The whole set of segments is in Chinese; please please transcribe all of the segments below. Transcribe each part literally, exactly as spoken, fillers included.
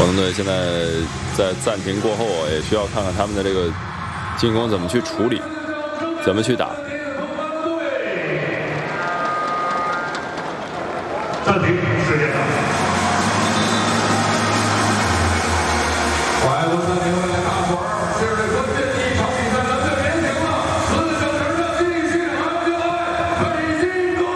广东队现在在暂停过后，也需要看看他们的这个进攻怎么去处理，怎么去打。 暂停时间到。快乐暂停了，大伙儿，这是关键一场比赛，咱们别停了，四小时的继续喊起来！北京队，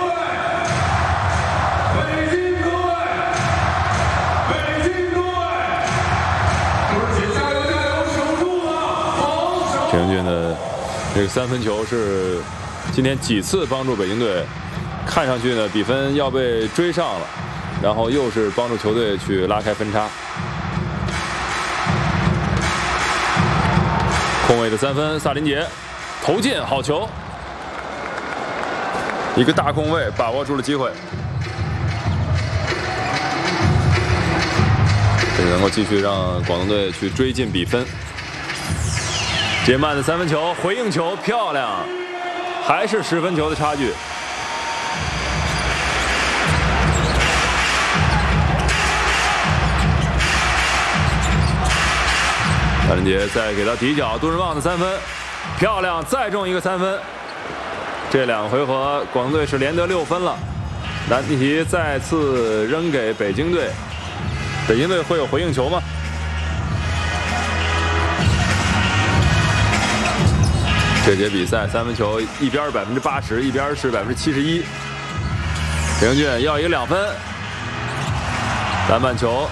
北京队，北京队，哥儿姐加油加油，守住了，防守！ 陈英俊的这个三分球是今天几次帮助北京队。 看上去呢，比分要被追上了，然后又是帮助球队去拉开分差。空位的三分，萨林杰投进，好球！一个大空位，把握住了机会，这能够继续让广东队去追进比分。杰曼的三分球，回应球漂亮，还是十分球的差距。 萨林杰再给他底角，杜润旺的三分，漂亮，再中一个三分。这两回合广东队是连得六分了。难题再次扔给北京队，北京队会有回应球吗？这节比赛三分球一边百分之八十，一边是百分之七十一。北京俊要一个两分，篮板球。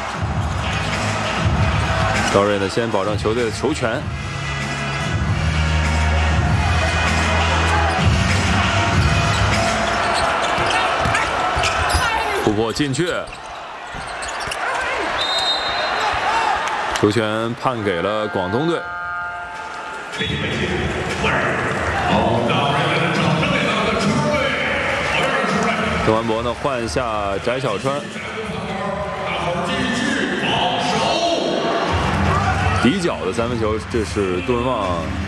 高瑞呢，先保证球队的球权。突破进去，球权判给了广东队。郑文博呢换下翟小川。 底角的三分球，这是杜润旺